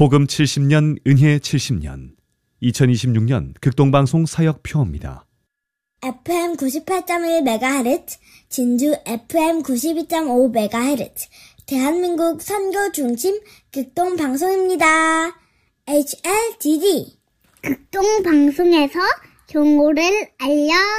복음 70년, 은혜 70년, 2026년 극동방송 사역표입니다. FM 98.1MHz, 진주 FM 92.5MHz, 대한민국 선교 중심 극동방송입니다. HLDD 극동방송에서 종고를 알려